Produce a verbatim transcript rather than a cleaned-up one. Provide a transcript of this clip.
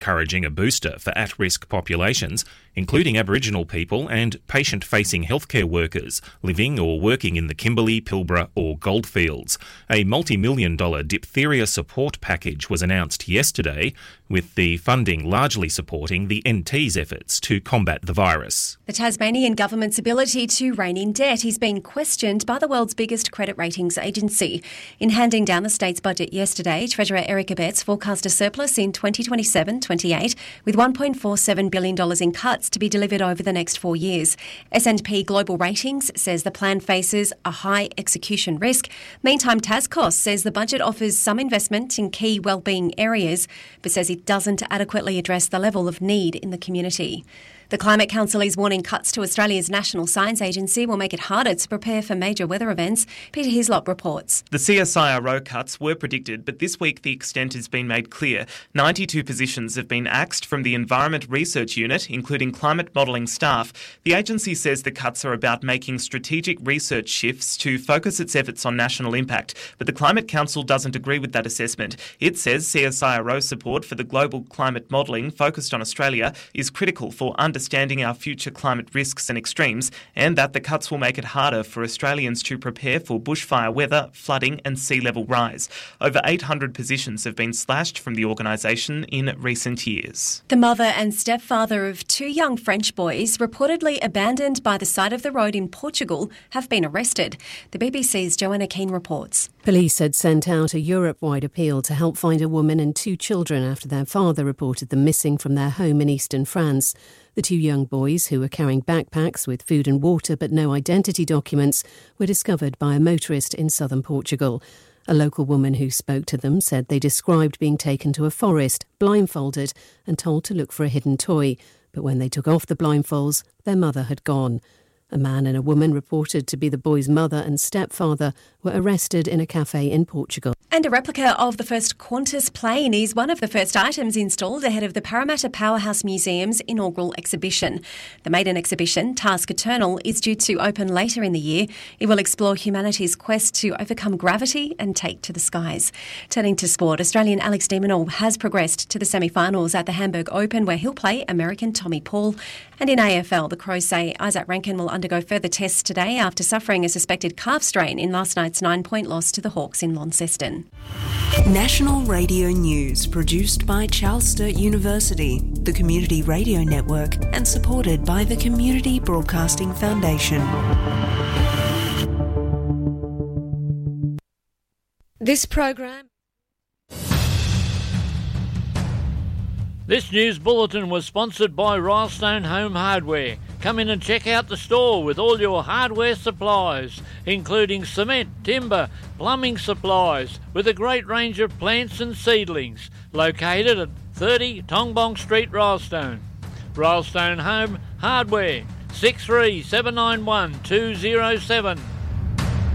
encouraging a booster for at-risk populations, including Aboriginal people and patient-facing healthcare workers living or working in the Kimberley, Pilbara or Goldfields. A multi-million dollar diphtheria support package was announced yesterday, with the funding largely supporting the N T's efforts to combat the virus. The Tasmanian government's ability to rein in debt is being questioned by the world's biggest credit ratings agency. In handing down the state's budget yesterday, Treasurer Eric Abetz forecast a surplus in twenty twenty-seven twenty-eight with one point four seven billion dollars in cuts to be delivered over the next four years. S and P Global Ratings says the plan faces a high execution risk. Meantime, Tascos says the budget offers some investment in key wellbeing areas, but says it doesn't adequately address the level of need in the community. The Climate Council is warning cuts to Australia's National Science Agency will make it harder to prepare for major weather events. Peter Hislop reports. The C S I R O cuts were predicted, but this week the extent has been made clear. ninety-two positions have been axed from the Environment Research Unit, including climate modelling staff. The agency says the cuts are about making strategic research shifts to focus its efforts on national impact, but the Climate Council doesn't agree with that assessment. It says C S I R O support for the global climate modelling focused on Australia is critical for understanding understanding our future climate risks and extremes, and that the cuts will make it harder for Australians to prepare for bushfire weather, flooding and sea level rise. Over eight hundred positions have been slashed from the organisation in recent years. The mother and stepfather of two young French boys, reportedly abandoned by the side of the road in Portugal, have been arrested. The B B C's Joanna Keane reports. Police had sent out a Europe-wide appeal to help find a woman and two children after their father reported them missing from their home in eastern France. The two young boys, who were carrying backpacks with food and water but no identity documents, were discovered by a motorist in southern Portugal. A local woman who spoke to them said they described being taken to a forest, blindfolded and told to look for a hidden toy. But when they took off the blindfolds, their mother had gone. A man and a woman reported to be the boy's mother and stepfather were arrested in a cafe in Portugal. And a replica of the first Qantas plane is one of the first items installed ahead of the Parramatta Powerhouse Museum's inaugural exhibition. The maiden exhibition, Task Eternal, is due to open later in the year. It will explore humanity's quest to overcome gravity and take to the skies. Turning to sport, Australian Alex de Minaur has progressed to the semi-finals at the Hamburg Open, where he'll play American Tommy Paul. And in A F L, the Crows say Isaac Rankin will undergo further tests today after suffering a suspected calf strain in last night's nine-point loss to the Hawks in Launceston. National Radio News, produced by Charles Sturt University, the Community Radio Network, and supported by the Community Broadcasting Foundation. This program... This news bulletin was sponsored by Rylestone Home Hardware. Come in and check out the store with all your hardware supplies, including cement, timber, plumbing supplies, with a great range of plants and seedlings. Located at thirty Tongbong Street, Rylestone. Rylestone Home Hardware, six three seven nine one two zero seven.